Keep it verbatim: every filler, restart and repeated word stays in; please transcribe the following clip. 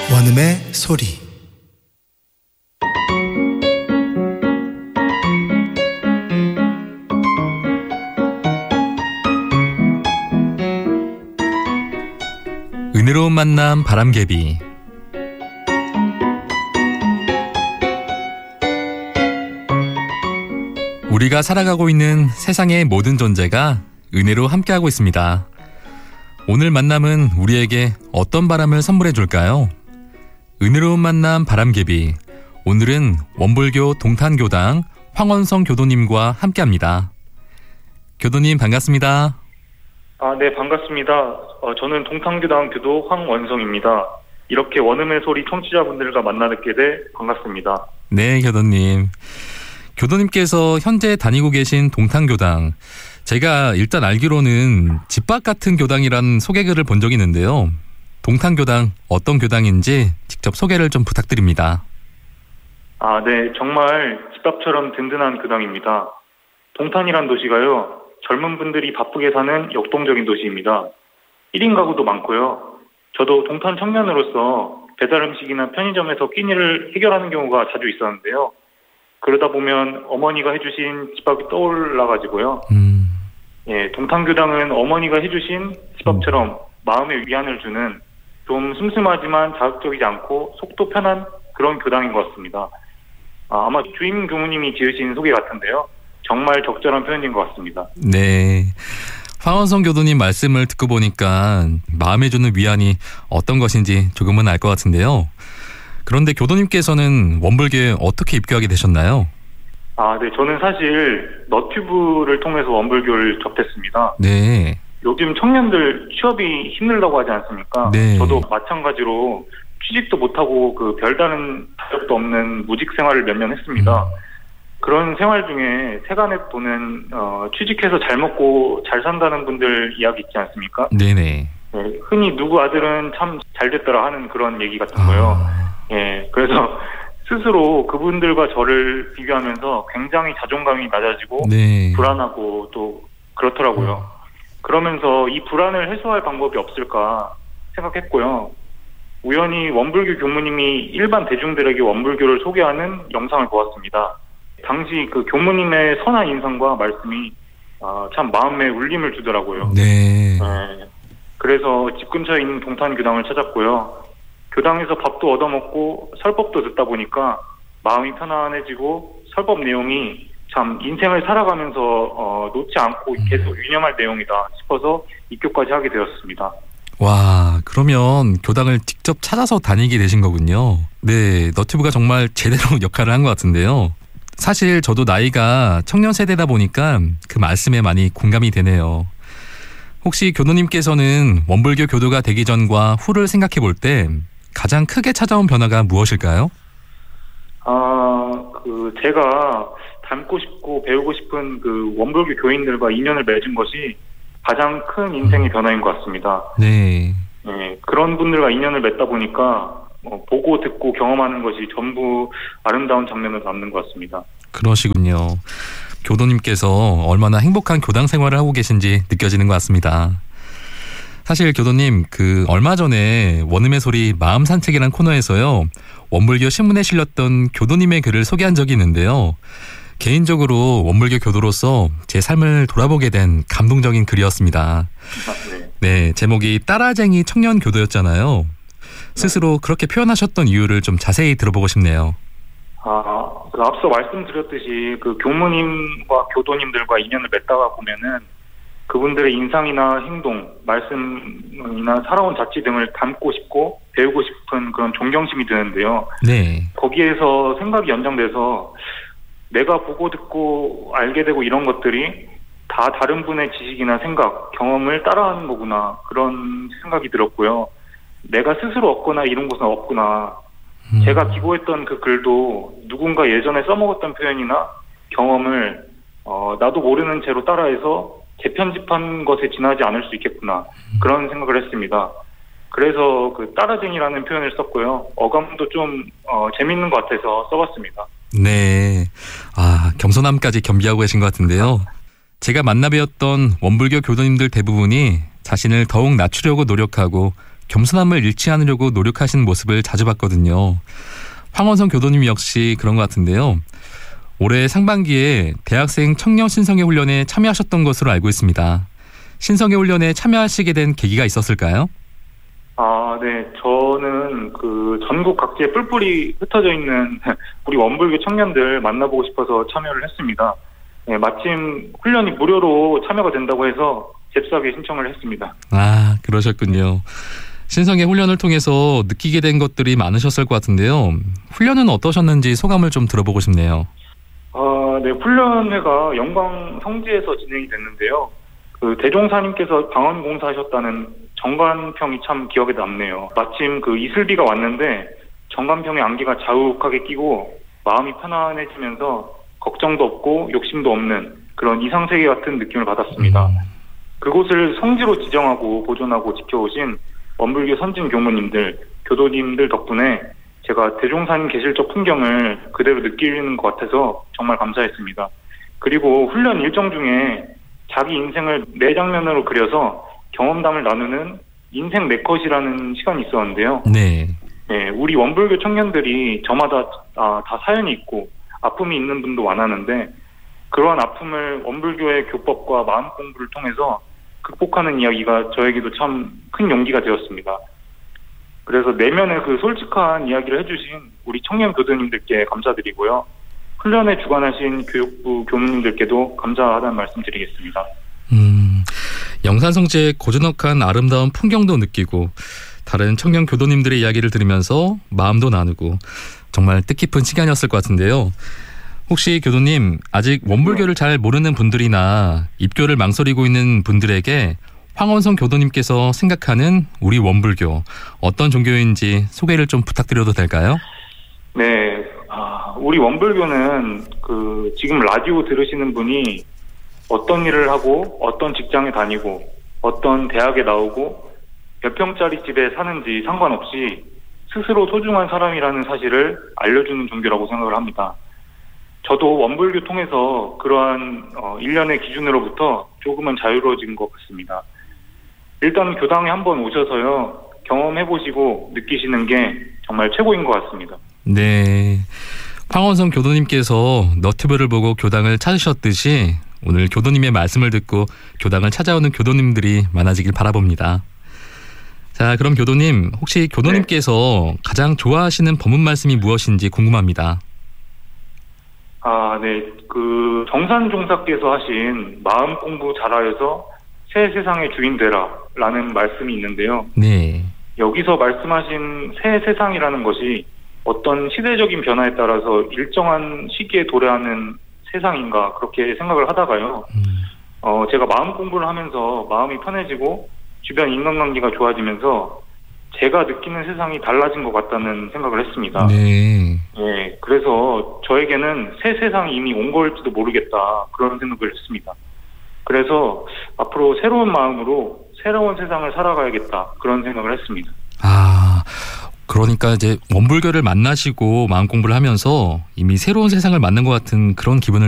원음의 소리. 은혜로운 만남 바람개비. 우리가 살아가고 있는 세상의 모든 존재가 은혜로 함께하고 있습니다. 오늘 만남은 우리에게 어떤 바람을 선물해 줄까요? 은혜로운 만남 바람개비. 오늘은 원불교 동탄교당 황원성 교도님과 함께합니다. 교도님 반갑습니다. 아, 네, 반갑습니다. 어, 저는 동탄교당 교도 황원성입니다. 이렇게 원음의 소리 청취자분들과 만나 뵙게 돼 반갑습니다. 네, 교도님. 교도님께서 현재 다니고 계신 동탄교당, 제가 일단 알기로는 집밥 같은 교당이라는 소개글을 본 적이 있는데요. 동탄교당 어떤 교당인지 직접 소개를 좀 부탁드립니다. 아, 네, 정말 집밥처럼 든든한 교당입니다. 동탄이란 도시가요, 젊은 분들이 바쁘게 사는 역동적인 도시입니다. 일 인 가구도 많고요. 저도 동탄 청년으로서 배달 음식이나 편의점에서 끼니를 해결하는 경우가 자주 있었는데요. 그러다 보면 어머니가 해주신 집밥이 떠올라가지고요. 음. 예, 동탄교당은 어머니가 해주신 집밥처럼 음. 마음의 위안을 주는 좀 슴슴하지만 자극적이지 않고 속도 편한 그런 교당인 것 같습니다. 아, 아마 주임 교무님이 지으신 소개 같은데요. 정말 적절한 표현인 것 같습니다. 네. 황원성 교도님 말씀을 듣고 보니까 마음에 주는 위안이 어떤 것인지 조금은 알 것 같은데요. 그런데 교도님께서는 원불교에 어떻게 입교하게 되셨나요? 아, 네. 저는 사실 너튜브를 통해서 원불교를 접했습니다. 네. 요즘 청년들 취업이 힘들다고 하지 않습니까? 네. 저도 마찬가지로 취직도 못하고 그 별다른 자격도 없는 무직 생활을 몇 년 했습니다. 음. 그런 생활 중에 세간에 보는 어, 취직해서 잘 먹고 잘 산다는 분들 이야기 있지 않습니까? 네네. 네, 흔히 누구 아들은 참 잘 됐더라 하는 그런 얘기 같은 거요. 아. 예, 그래서 스스로 그분들과 저를 비교하면서 굉장히 자존감이 낮아지고 네. 불안하고 또 그렇더라고요. 그러면서 이 불안을 해소할 방법이 없을까 생각했고요. 우연히 원불교 교무님이 일반 대중들에게 원불교를 소개하는 영상을 보았습니다. 당시 그 교무님의 선한 인상과 말씀이 아, 참 마음에 울림을 주더라고요. 네. 네. 그래서 집 근처에 있는 동탄교당을 찾았고요. 교당에서 밥도 얻어먹고 설법도 듣다 보니까 마음이 편안해지고 설법 내용이 참 인생을 살아가면서 어, 놓지 않고 계속 유념할 내용이다 싶어서 입교까지 하게 되었습니다. 와, 그러면 교당을 직접 찾아서 다니게 되신 거군요. 네, 너튜브가 정말 제대로 역할을 한 것 같은데요. 사실 저도 나이가 청년 세대다 보니까 그 말씀에 많이 공감이 되네요. 혹시 교도님께서는 원불교 교도가 되기 전과 후를 생각해 볼 때 가장 크게 찾아온 변화가 무엇일까요? 아, 그 제가 닮고 싶고 배우고 싶은 그 원불교 교인들과 인연을 맺은 것이 가장 큰 인생의 변화인 것 같습니다. 네. 네, 그런 분들과 인연을 맺다 보니까 어, 보고 듣고 경험하는 것이 전부 아름다운 장면으로 남는 것 같습니다. 그러시군요. 교도님께서 얼마나 행복한 교당 생활을 하고 계신지 느껴지는 것 같습니다. 사실 교도님, 그 얼마 전에 원음의 소리 마음 산책이라는 코너에서요, 원불교 신문에 실렸던 교도님의 글을 소개한 적이 있는데요. 개인적으로 원불교 교도로서 제 삶을 돌아보게 된 감동적인 글이었습니다. 네, 제목이 따라쟁이 청년 교도였잖아요. 스스로 그렇게 표현하셨던 이유를 좀 자세히 들어보고 싶네요. 아, 그 앞서 말씀드렸듯이 그 교무님과 교도님들과 인연을 맺다가 보면은 그분들의 인상이나 행동, 말씀이나 살아온 자취 등을 담고 싶고 배우고 싶은 그런 존경심이 드는데요. 네. 거기에서 생각이 연장돼서 내가 보고 듣고 알게 되고 이런 것들이 다 다른 분의 지식이나 생각, 경험을 따라하는 거구나 그런 생각이 들었고요. 내가 스스로 얻거나 이룬 것은 없구나. 음. 제가 기고했던 그 글도 누군가 예전에 써먹었던 표현이나 경험을 어, 나도 모르는 채로 따라해서 재편집한 것에 지나지 않을 수 있겠구나. 그런 생각을 했습니다. 그래서 그 따라쟁이라는 표현을 썼고요. 어감도 좀 어, 재밌는 것 같아서 써봤습니다. 네. 아, 겸손함까지 겸비하고 계신 것 같은데요. 제가 만나 뵈었던 원불교 교도님들 대부분이 자신을 더욱 낮추려고 노력하고 겸손함을 잃지 않으려고 노력하시는 모습을 자주 봤거든요. 황원성 교도님 역시 그런 것 같은데요. 올해 상반기에 대학생 청년 신성회 훈련에 참여하셨던 것으로 알고 있습니다. 신성회 훈련에 참여하시게 된 계기가 있었을까요? 아, 네. 저는 그 전국 각지에 뿔뿔이 흩어져 있는 우리 원불교 청년들 만나보고 싶어서 참여를 했습니다. 네, 마침 훈련이 무료로 참여가 된다고 해서 잽싸게 신청을 했습니다. 아, 그러셨군요. 신성회 훈련을 통해서 느끼게 된 것들이 많으셨을 것 같은데요. 훈련은 어떠셨는지 소감을 좀 들어보고 싶네요. 아, 네. 훈련회가 영광 성지에서 진행이 됐는데요. 그 대종사님께서 방언 공사하셨다는 정관평이 참 기억에 남네요. 마침 그 이슬비가 왔는데 정관평의 안개가 자욱하게 끼고 마음이 편안해지면서 걱정도 없고 욕심도 없는 그런 이상세계 같은 느낌을 받았습니다. 음. 그곳을 성지로 지정하고 보존하고 지켜오신 원불교 선진 교무님들, 교도님들 덕분에 제가 대종사님 계실적 풍경을 그대로 느끼는 것 같아서 정말 감사했습니다. 그리고 훈련 일정 중에 자기 인생을 네 장면으로 그려서 경험담을 나누는 인생 네 컷이라는 시간이 있었는데요. 네. 네, 우리 원불교 청년들이 저마다 아, 다 사연이 있고 아픔이 있는 분도 많았는데 그러한 아픔을 원불교의 교법과 마음 공부를 통해서 극복하는 이야기가 저에게도 참 큰 용기가 되었습니다. 그래서 내면의 그 솔직한 이야기를 해주신 우리 청년 교도님들께 감사드리고요. 훈련에 주관하신 교육부 교무님들께도 감사하다는 말씀 드리겠습니다. 음, 영산성지의 고즈넉한 아름다운 풍경도 느끼고 다른 청년 교도님들의 이야기를 들으면서 마음도 나누고 정말 뜻깊은 시간이었을 것 같은데요. 혹시 교도님 아직 원불교를 잘 모르는 분들이나 입교를 망설이고 있는 분들에게 황원성 교도님께서 생각하는 우리 원불교 어떤 종교인지 소개를 좀 부탁드려도 될까요? 네, 아, 우리 원불교는 그 지금 라디오 들으시는 분이 어떤 일을 하고 어떤 직장에 다니고 어떤 대학에 나오고 몇 평짜리 집에 사는지 상관없이 스스로 소중한 사람이라는 사실을 알려주는 종교라고 생각을 합니다. 저도 원불교 통해서 그러한 어, 일련의 기준으로부터 조금은 자유로워진 것 같습니다. 일단 교당에 한번 오셔서요. 경험해보시고 느끼시는 게 정말 최고인 것 같습니다. 네, 황원성 교도님께서 너튜브를 보고 교당을 찾으셨듯이 오늘 교도님의 말씀을 듣고 교당을 찾아오는 교도님들이 많아지길 바라봅니다. 자, 그럼 교도님, 혹시 교도님께서 네. 가장 좋아하시는 법문 말씀이 무엇인지 궁금합니다. 아, 네. 그 정산종사께서 하신 마음 공부 잘하여서 새 세상의 주인 되라 라는 말씀이 있는데요. 네. 여기서 말씀하신 새 세상이라는 것이 어떤 시대적인 변화에 따라서 일정한 시기에 도래하는 세상인가 그렇게 생각을 하다가요. 음. 어, 제가 마음 공부를 하면서 마음이 편해지고 주변 인간관계가 좋아지면서 제가 느끼는 세상이 달라진 것 같다는 생각을 했습니다. 네. 예, 그래서 저에게는 새 세상이 이미 온 걸지도 모르겠다 그런 생각을 했습니다. 그래서 앞으로 새로운 마음으로 새로운 세상을 살아가야겠다 그런 생각을 했습니다. 아, 그러니까 이제 원불교를 만나시고 마음 공부를 하면서 이미 새로운 세상을 만난 것 같은 그런 기분을